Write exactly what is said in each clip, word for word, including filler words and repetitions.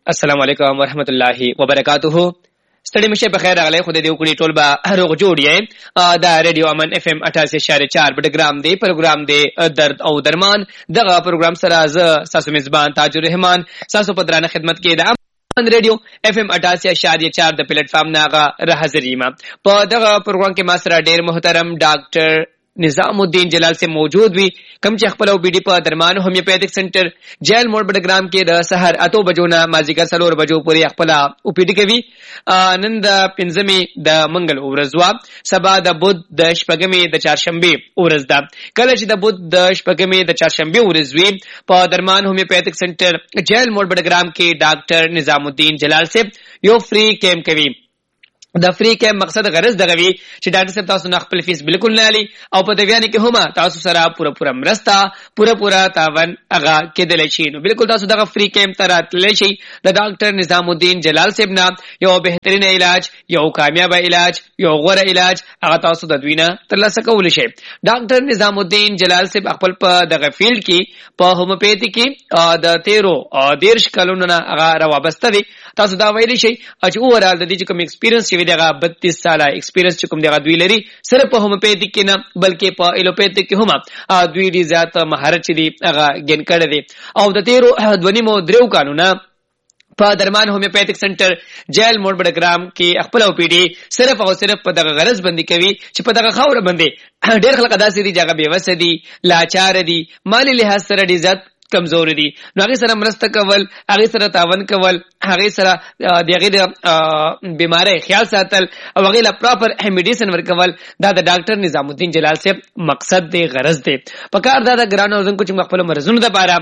السلام علیکم ورحمت الله وبرکاتہ. ستړي مشه په خیر راغلی. خو دې وکړي ټول به روغ جوړ یې. دا ریډیو امن اف ام اٹھاسی اشاریه چار بډګرام دی. پروګرام دی درد او درمان. دغه پروګرام سره ز ساسو میزبان تاج الرحمن ساسو په درانه خدمت کې د امن ریډیو اف ام اٹھاسی اشاریه چار د پلیټ فارم ناغه راحضر یم. په دغه پروګرام کې ما سره ډیر محترم ډاکټر نظام الدین جلال سے موجود وي، کم چې خپل او بي ډي په درمان هومیوپیتھک سنټر جیل موډ بډګرام کې د سحر اتو بجو نه مازیګر څلور بجو پورې خپل او پي ډي کوي. نن د پنځمې د منګل ورځ وا، سبا د بود د شپږمې د چهارشنبه ورځ ده. کله چې د بود د شپږمې د چهارشنبه ورځ وي په درمان هومیوپیتھک سنټر جیل موډ بډګرام کې ډاکټر نظام الدین جلال سے یو فری کیمپ کوي. د فری کیمپ مقصد غرض دغه وی چې ډاکټر صاحب تاسو نه خپل فیس بالکل نه لري او په دې باندې کې هم تاسو سره پوره پوره مرسته پوره پوره تعاون هغه کېدل شي. نو بالکل تاسو دغه فری کیمپ ته راتللی شي. د ډاکټر نظام الدین جلال صاحب نه یو بهترین علاج، یو کامیاب علاج، یو غوره علاج هغه تاسو د دوی نه ترلاسه کولی شئ. ډاکټر نظام الدین جلال صاحب خپل په دغه فیلډ کې په هومیوپیتھی کې د تیرو دیرش کلونو نه هغه راوبسته دي. تاسو دا ویلی شئ چې اورال د دې کوم ایکسپیرینس وی دغه بتیس ساله ایکسپیرینس چې کوم دغه دوی لري، صرف په هومیوپیتھک کې نه بلکې په ایلوپیتھک کې هم دوی ډیر زیات مهارت چې دی هغه ګین کړی دی. او د تیرو دونی مو دریو قانونا په درمان هومیوپیتھک سنټر جیل موډ بډګرام کې خپل او پی ډي صرف او صرف په دغه غرض باندې کوي چې په دغه خاور باندې ډیر خلک داسې دي چې هغه بیوسه دي، لاچار دي، مالی لحاظ سره ډیر زیات کمزور دي. نو هغه سره مرسته کول، هغه سره تعاون کول، هغه سره دغه د بیماری خیال ساتل او هغه لا پراپر میډیسن ورکول دا د ډاکټر نظام الدین جلال سے مقصد دی، غرض دی. په کار دا د ګرانو ځن کو چې خپل مرزونو د پاره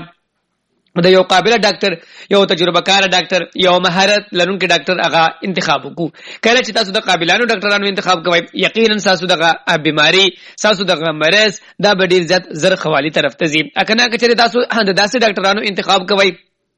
د یو قابل ډاکټر، یو تجربه کار ډاکټر، یو مهارت لرونکي ډاکټر هغه انتخاب وکړو. کله چې تاسو د قابلانو ډاکټرانو انتخاب کوئ یقینا تاسو دغه بیماری، تاسو دغه مرض دا به ډیر زیات زر خوالي طرف ته ځي. اکنه چې تاسو د داسې ډاکټرانو انتخاب کوئ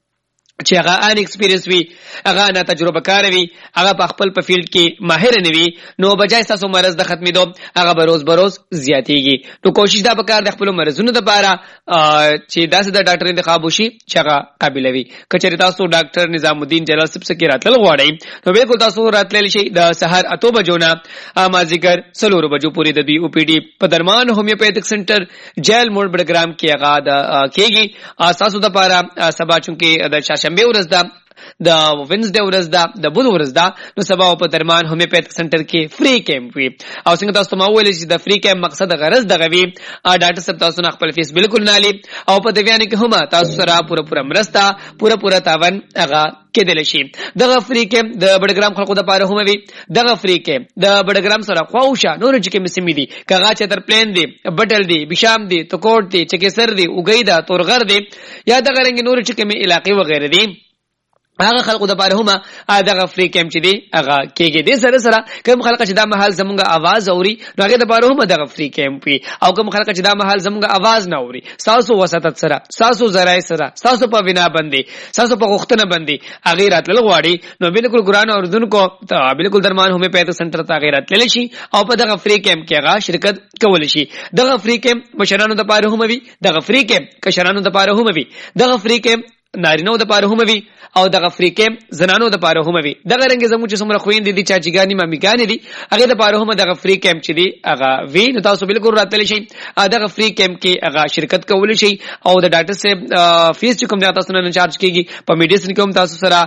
چې هغه ان ایکسپیرینس وي، هغه نه تجربه کار وي، هغه په خپل په فیلډ کې ماهر نه وي، نو بجای تاسو مرز د ختمېدو هغه به روز بروز زیاتېږي. نو کوشش دا وکړئ د خپل مرزونو لپاره چې داسې د ډاکټر انتخاب وشي چې هغه قابل وي. کچېرې تاسو ډاکټر نظام الدین جلال صاحب څخه راتلل غواړئ نو بالکل تاسو راتللی شئ د سحر اتو بجو نه مازیګر څلور بجو پورې د دوی او پی ډي په درمان هومیوپیتھک سنټر جیل موډ بډګرام کې هغه د کېږي. تاسو د لپاره سبا چونکې د چهارشنبه ورځ ده، د وینزډے ورځ ده، د بود ورځ ده، نو سبا په درمان هومیوپیتھک سنټر کې فری کیمپ وي. او څنګه تاسو ما ویل چې د فری کیمپ مقصد غرض دغه وي ډاکټر صاحب تاسو نه خپل فیس بالکل نه لري او په دې باندې کې هم تاسو سره پوره پوره مرسته پوره پوره تعاون هغه کېدل شي. دغه فری کیمپ د بډګرام خلکو د پاره هم وي. دغه فری کیمپ د بډګرام سره خواوشه نور چې کوم سیمې دي، کاغه چتر پلین دي، بټل دي، بشام دي، تکوټ دي، چکسر دي، وګیدا، تورغر دي، یا دغه رنګ نور چې کوم علاقې وغیرہ دي، هغه خلکو د پاره هم دغه فری کیمپ چې دی هغه کېږي. د سره سره کوم خلک چې دا محل زمونږه आवाज اوري نو هغه د پاره هم دغه فری کیمپ وي. او کوم خلک چې دا محل زمونږه आवाज نه اوري، تاسو وساتت سره، تاسو زرای سره، تاسو په بنا باندې، تاسو په غوښتنه باندې هغه راتل غواړي نو بالکل ګران اوردونکو ته بالکل درمان هومیوپیتھک سنټر ته هغه راتل شي او په دغه فری کیمپ کې هغه شرکت کول شي. دغه فری کیمپ مشرانو د پاره هم وي، دغه فری کیمپ کشرانو د پاره هم وي، دغه فری کیمپ نارینو د پاره هم وي او دغه فری کیمپ زنانو د پاره هم وي. دغه رنګ زموږ چې څومره خويندې دي، چاچیګانی، مامیګانی دي، هغه د پاره هم دغه فری کیمپ چې دی هغه وی. نو تاسو بالکل راتلی شئ دغه فری کیمپ کې هغه شرکت کولی شئ او د ډاکټر صاحب فیس چې کوم دی تاسو نه چارج کیږي. په میډیسن کې هم تاسو سره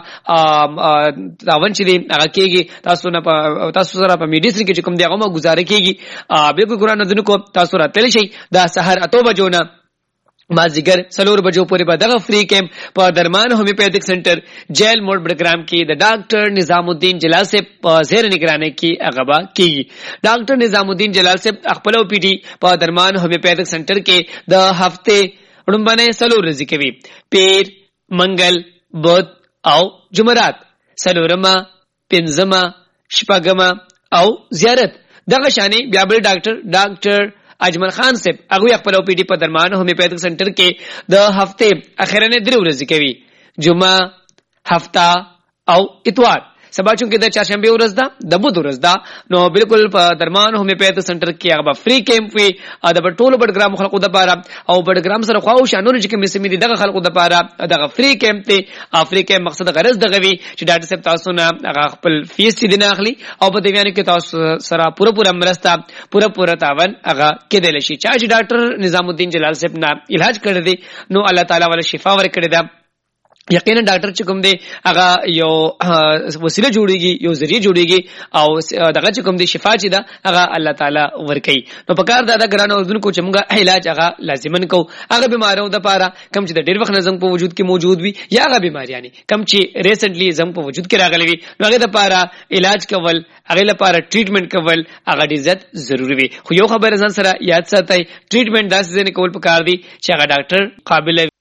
تعاون چې دی هغه کیږي، تاسو نه تاسو سره په میډیسن کې چې کوم دی هغه گزاره کیږي. بالکل ګرانو دنو تاسو راتلی شئ د سحر اتو بجو نه مازیګر څلور بجو پورې به دغه فری کیمپ په درمان هومیوپیتھک سنټر جیل موډ بډګرام کې د ډاکټر نظام الدین جلال صاحب په زیر نگرانی کې هغه به کیږي. ډاکټر نظام الدین جلال صاحب خپل او پی ډي په درمان هومیوپیتھک سنټر کې د هفته وړاندې څلور ورځې کوي: پیر، منګل، بود او جمعرات، څلورمه، پنځمه، شپږمه او زیارت. دغه شانې بیا بل ډاکټر ډاکټر اجمل خان صاحب هغه خپل او پی ډي په درمان هومیوپیتھک سنټر کې د هفته اخرنه درې ورځې کوي: جمعه، هفته او اتوار، سبا چونکې د چهارشنبه ورځ ده د بود ورځ ده نو بالکل په درمان هومیوپیث سنټر کې هغه فری کیمپ وي د ټولو بډګرام خلکو د پاره او بډګرام سره خواو شانو چې کوم سیمې دغه خلکو د پاره دغه فری کیمپ ته افریقا کې مقصد غرض دغه وی چې ډاکټر صاحب تاسو نه هغه خپل فیس دې نه اخلي او په دې باندې کې تاسو سره پوره پوره مرسته پوره پوره تاون هغه کېدل شي چې ډاکټر نظام الدین جلال صاحب نه علاج کړی دی نو الله تعالی ول شفا ورکړي دا یقینا ډاکټر چې کوم دی هغه یو وسیله جوړیږي یو ذریعہ جوړیږي او دغه چې کوم دی شفا چې دا هغه الله تعالی ورکړي نو په کار دا د ګرانو اردوونکو چې موږ علاج هغه لازمن کو هغه بیمارو د پاره کم چې د ډیر وخت نظم په وجود کې موجود وي یا هغه بیماریانی کم چې ریسنټلی زم په وجود کې راغلي وي نو هغه د پاره علاج کول هغه لپاره ټریټمنټ کول هغه ډیر زیات ضروری وي خو یو خبر ځان سره یاد ساتئ ټریټمنټ داسې نه کول پکار دي چې هغه ډاکټر قابل